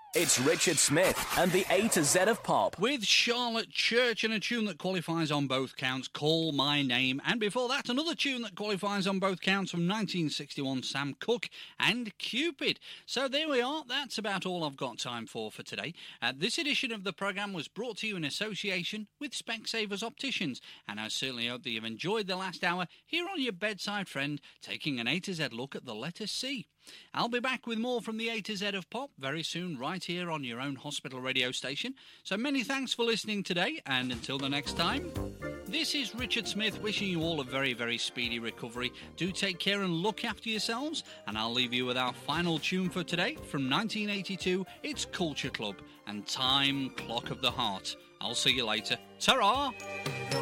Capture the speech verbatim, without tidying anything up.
It's Richard Smith and the A to Z of Pop. With Charlotte Church and a tune that qualifies on both counts, Call My Name. And before that, another tune that qualifies on both counts from nineteen sixty-one, Sam Cooke and Cupid. So there we are. That's about all I've got time for for today. Uh, this edition of the programme was brought to you in association with Specsavers Opticians. And I certainly hope that you've enjoyed the last hour here on your bedside friend, taking an A to Z look at the letter C. I'll be back with more from the A to Z of Pop very soon, right here on your own hospital radio station. So many thanks for listening today, and until the next time, this is Richard Smith wishing you all a very, very speedy recovery. Do take care and look after yourselves, and I'll leave you with our final tune for today from nineteen eighty-two. It's Culture Club and Time Clock of the Heart. I'll see you later. Ta-ra!